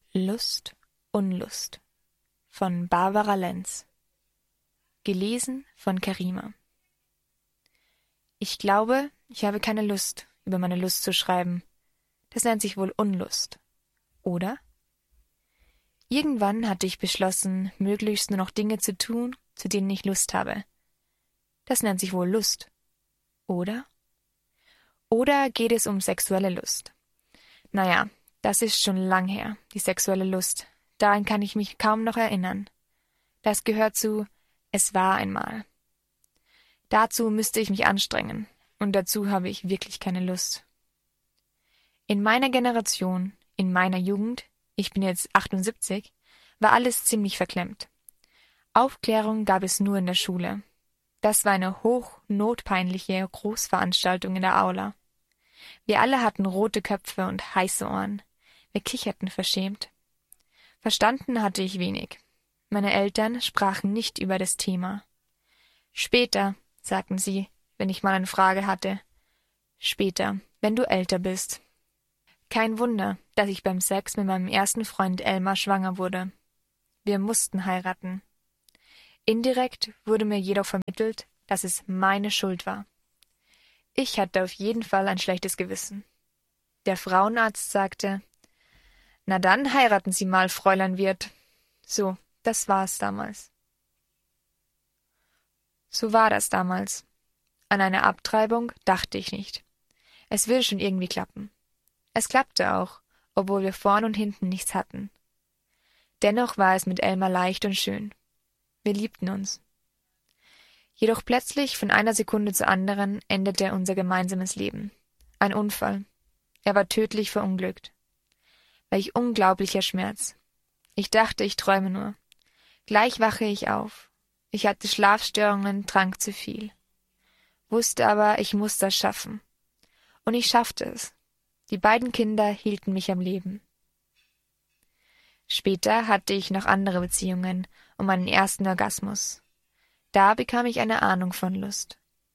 Lust, Unlust von Barbara Lenz. Gelesen von Karima. Ich glaube, ich habe keine Lust, über meine Lust zu schreiben. Das nennt sich wohl Unlust. Oder? Irgendwann hatte ich beschlossen, möglichst nur noch Dinge zu tun, zu denen ich Lust habe. Das nennt sich wohl Lust. Oder? Oder geht es um sexuelle Lust? Naja, das ist schon lang her, die sexuelle Lust. Daran kann ich mich kaum noch erinnern. Das gehört zu »Es war einmal«. Dazu müsste ich mich anstrengen, und dazu habe ich wirklich keine Lust. In meiner Generation, in meiner Jugend, ich bin jetzt 78, war alles ziemlich verklemmt. Aufklärung gab es nur in der Schule. Das war eine hochnotpeinliche Großveranstaltung in der Aula. Wir alle hatten rote Köpfe und heiße Ohren. Wir kicherten verschämt. Verstanden hatte ich wenig. Meine Eltern sprachen nicht über das Thema. Später, sagten sie, wenn ich mal eine Frage hatte. Später, wenn du älter bist. Kein Wunder, dass ich beim Sex mit meinem ersten Freund Elmar schwanger wurde. Wir mussten heiraten. Indirekt wurde mir jedoch vermittelt, dass es meine Schuld war. Ich hatte auf jeden Fall ein schlechtes Gewissen. Der Frauenarzt sagte, »Na dann heiraten Sie mal, Fräulein Wirth.« So, das war es damals. So war das damals. An eine Abtreibung dachte ich nicht. Es würde schon irgendwie klappen. Es klappte auch, obwohl wir vorn und hinten nichts hatten. Dennoch war es mit Elmar leicht und schön. Wir liebten uns. Jedoch plötzlich von einer Sekunde zur anderen endete unser gemeinsames Leben. Ein Unfall. Er war tödlich verunglückt. Welch unglaublicher Schmerz. Ich dachte, ich träume nur. Gleich wache ich auf. Ich hatte Schlafstörungen, trank zu viel. Wusste aber, ich muss das schaffen. Und ich schaffte es. Die beiden Kinder hielten mich am Leben. Später hatte ich noch andere Beziehungen und meinen ersten Orgasmus. Da bekam ich eine Ahnung von Lust.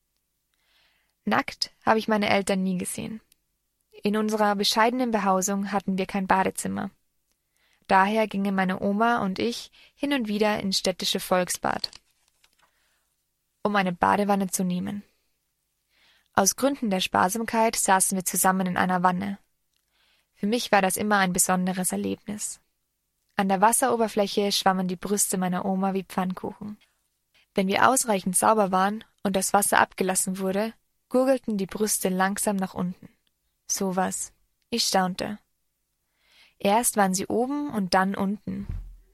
Nackt habe ich meine Eltern nie gesehen. In unserer bescheidenen Behausung hatten wir kein Badezimmer. Daher gingen meine Oma und ich hin und wieder ins städtische Volksbad, um eine Badewanne zu nehmen. Aus Gründen der Sparsamkeit saßen wir zusammen in einer Wanne. Für mich war das immer ein besonderes Erlebnis. An der Wasseroberfläche schwammen die Brüste meiner Oma wie Pfannkuchen. Wenn wir ausreichend sauber waren und das Wasser abgelassen wurde, gurgelten die Brüste langsam nach unten. So was. Ich staunte. Erst waren sie oben und dann unten.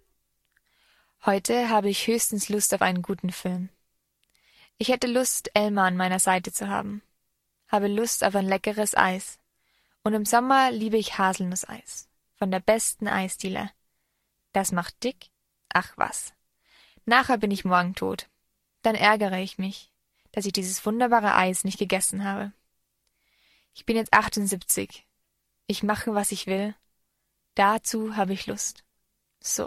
Heute habe ich höchstens Lust auf einen guten Film. Ich hätte Lust, Elmar an meiner Seite zu haben. Habe Lust auf ein leckeres Eis. Und im Sommer liebe ich Haselnusseis. Von der besten Eisdiele. Das macht dick? Ach was. Nachher bin ich morgen tot. Dann ärgere ich mich, dass ich dieses wunderbare Eis nicht gegessen habe. Ich bin jetzt 78. Ich mache, was ich will. Dazu habe ich Lust. So.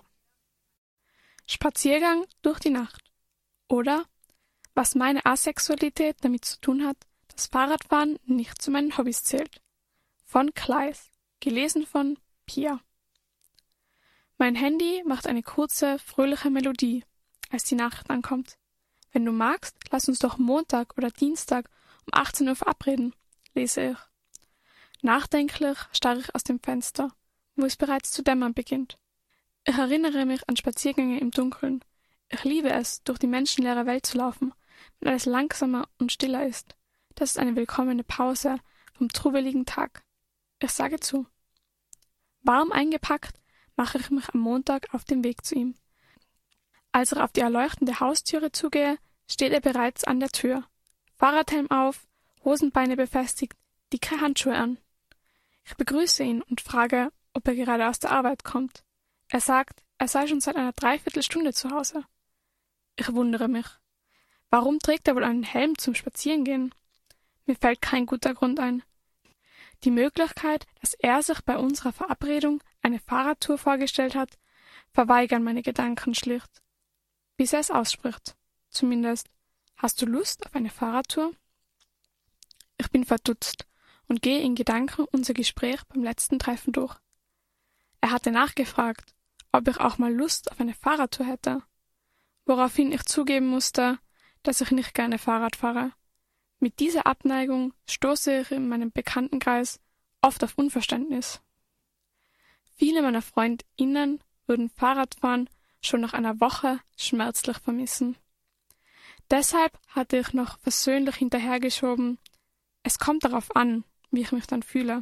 Spaziergang durch die Nacht. Oder, was meine Asexualität damit zu tun hat, dass Fahrradfahren nicht zu meinen Hobbys zählt. Von Kleis. Gelesen von Pia. Mein Handy macht eine kurze, fröhliche Melodie, als die Nachricht ankommt. Wenn du magst, lass uns doch Montag oder Dienstag um 18 Uhr verabreden, lese ich. Nachdenklich starre ich aus dem Fenster, wo es bereits zu dämmern beginnt. Ich erinnere mich an Spaziergänge im Dunkeln. Ich liebe es, durch die menschenleere Welt zu laufen, wenn alles langsamer und stiller ist. Das ist eine willkommene Pause vom trubeligen Tag. Ich sage zu. Warm eingepackt mache ich mich am Montag auf den Weg zu ihm. Als ich auf die erleuchtende Haustüre zugehe, steht er bereits an der Tür. Fahrradhelm auf, Hosenbeine befestigt, dicke Handschuhe an. Ich begrüße ihn und frage, ob er gerade aus der Arbeit kommt. Er sagt, er sei schon seit einer Dreiviertelstunde zu Hause. Ich wundere mich. Warum trägt er wohl einen Helm zum Spazierengehen? Mir fällt kein guter Grund ein. Die Möglichkeit, dass er sich bei unserer Verabredung eine Fahrradtour vorgestellt hat, verweigern meine Gedanken schlicht. Bis er es ausspricht. Zumindest, hast du Lust auf eine Fahrradtour? Ich bin verdutzt und gehe in Gedanken unser Gespräch beim letzten Treffen durch. Er hatte nachgefragt, ob ich auch mal Lust auf eine Fahrradtour hätte, woraufhin ich zugeben musste, dass ich nicht gerne Fahrrad fahre. Mit dieser Abneigung stoße ich in meinem Bekanntenkreis oft auf Unverständnis. Viele meiner FreundInnen würden Fahrradfahren schon nach einer Woche schmerzlich vermissen. Deshalb hatte ich noch versöhnlich hinterhergeschoben, es kommt darauf an, wie ich mich dann fühle.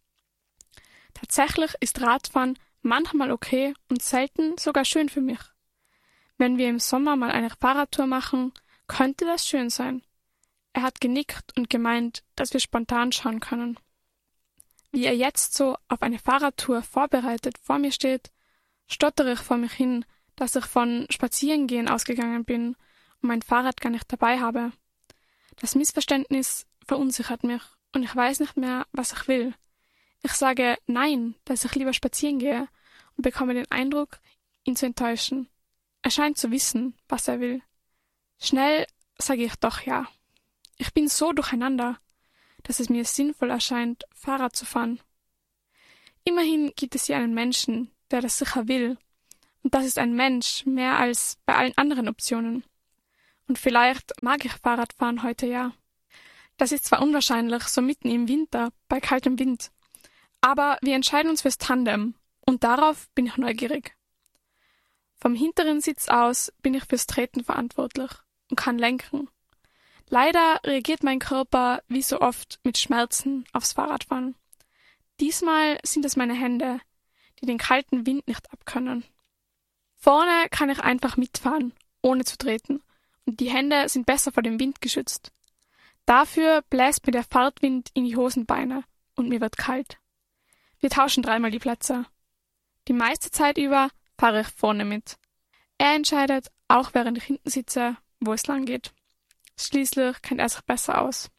Tatsächlich ist Radfahren manchmal okay und selten sogar schön für mich. Wenn wir im Sommer mal eine Fahrradtour machen, könnte das schön sein. Er hat genickt und gemeint, dass wir spontan schauen können. Wie er jetzt so auf eine Fahrradtour vorbereitet vor mir steht, stottere ich vor mich hin, dass ich von Spazierengehen ausgegangen bin und mein Fahrrad gar nicht dabei habe. Das Missverständnis verunsichert mich und ich weiß nicht mehr, was ich will. Ich sage nein, dass ich lieber spazieren gehe und bekomme den Eindruck, ihn zu enttäuschen. Er scheint zu wissen, was er will. Schnell sage ich doch ja. Ich bin so durcheinander, dass es mir sinnvoll erscheint, Fahrrad zu fahren. Immerhin gibt es hier einen Menschen, der das sicher will. Und das ist ein Mensch mehr als bei allen anderen Optionen. Und vielleicht mag ich Fahrradfahren heute ja. Das ist zwar unwahrscheinlich, so mitten im Winter, bei kaltem Wind. Aber wir entscheiden uns fürs Tandem. Und darauf bin ich neugierig. Vom hinteren Sitz aus bin ich fürs Treten verantwortlich und kann lenken. Leider reagiert mein Körper wie so oft mit Schmerzen aufs Fahrradfahren. Diesmal sind es meine Hände, die den kalten Wind nicht abkönnen. Vorne kann ich einfach mitfahren, ohne zu treten, und die Hände sind besser vor dem Wind geschützt. Dafür bläst mir der Fahrtwind in die Hosenbeine und mir wird kalt. Wir tauschen 3-mal die Plätze. Die meiste Zeit über fahre ich vorne mit. Er entscheidet, auch während ich hinten sitze, wo es lang geht. Schließlich kennt er sich besser aus.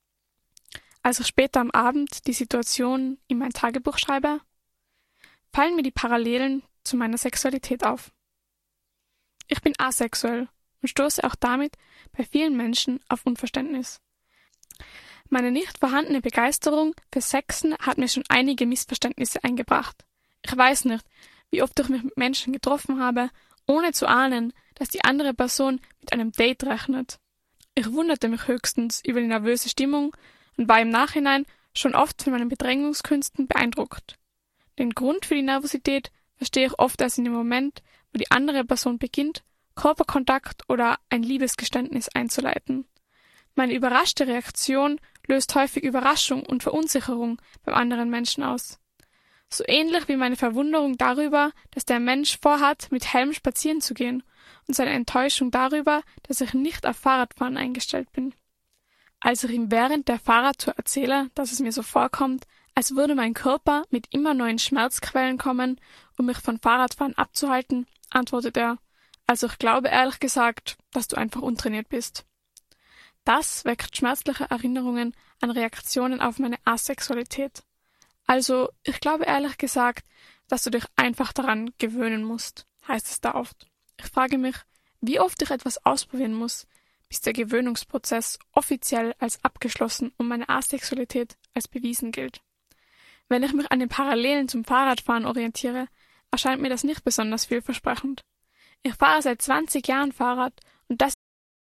Als ich später am Abend die Situation in mein Tagebuch schreibe, fallen mir die Parallelen zu meiner Sexualität auf. Ich bin asexuell und stoße auch damit bei vielen Menschen auf Unverständnis. Meine nicht vorhandene Begeisterung für Sexen hat mir schon einige Missverständnisse eingebracht. Ich weiß nicht, wie oft ich mich mit Menschen getroffen habe, ohne zu ahnen, dass die andere Person mit einem Date rechnet. Ich wunderte mich höchstens über die nervöse Stimmung und war im Nachhinein schon oft von meinen Bedrängungskünsten beeindruckt. Den Grund für die Nervosität verstehe ich oft erst in dem Moment, wo die andere Person beginnt, Körperkontakt oder ein Liebesgeständnis einzuleiten. Meine überraschte Reaktion löst häufig Überraschung und Verunsicherung beim anderen Menschen aus. So ähnlich wie meine Verwunderung darüber, dass der Mensch vorhat, mit Helm spazieren zu gehen, und seine Enttäuschung darüber, dass ich nicht auf Fahrradfahren eingestellt bin. Als ich ihm während der Fahrradtour erzähle, dass es mir so vorkommt, als würde mein Körper mit immer neuen Schmerzquellen kommen, um mich von Fahrradfahren abzuhalten, antwortet er, also ich glaube ehrlich gesagt, dass du einfach untrainiert bist. Das weckt schmerzliche Erinnerungen an Reaktionen auf meine Asexualität. Also, ich glaube ehrlich gesagt, dass du dich einfach daran gewöhnen musst, heißt es da oft. Ich frage mich, wie oft ich etwas ausprobieren muss, bis der Gewöhnungsprozess offiziell als abgeschlossen und meine Asexualität als bewiesen gilt. Wenn ich mich an den Parallelen zum Fahrradfahren orientiere, erscheint mir das nicht besonders vielversprechend. Ich fahre seit 20 Jahren Fahrrad und das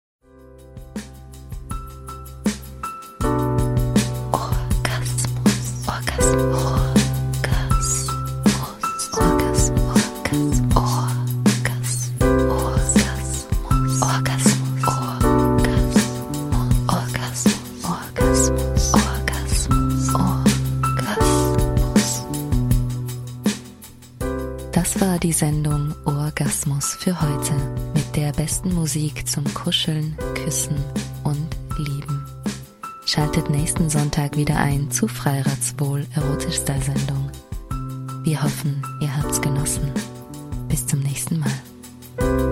Das war die Sendung Orgasmus für heute mit der besten Musik zum Kuscheln, Küssen und Lieben. Schaltet nächsten Sonntag wieder ein zu Freirads wohl erotischster Sendung. Wir hoffen, ihr habt's genossen. Bis zum nächsten Mal.